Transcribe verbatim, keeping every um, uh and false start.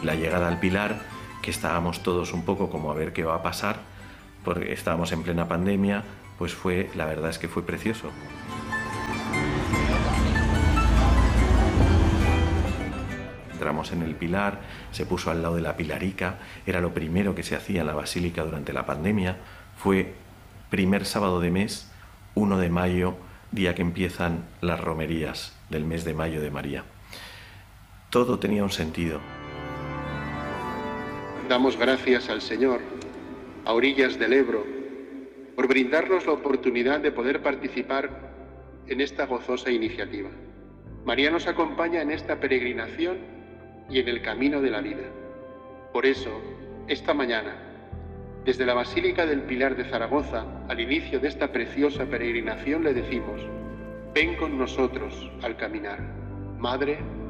La llegada al Pilar, que estábamos todos un poco como a ver qué va a pasar, porque estábamos en plena pandemia, pues fue, la verdad es que fue precioso. Entramos en el Pilar, se puso al lado de la Pilarica, era lo primero que se hacía en la Basílica durante la pandemia. Fue primer sábado de mes, uno de mayo, día que empiezan las romerías del mes de mayo de María. Todo tenía un sentido. Damos gracias al Señor, a orillas del Ebro, por brindarnos la oportunidad de poder participar en esta gozosa iniciativa. María nos acompaña en esta peregrinación y en el camino de la vida. Por eso, esta mañana, desde la Basílica del Pilar de Zaragoza, al inicio de esta preciosa peregrinación, le decimos: ven con nosotros al caminar, Madre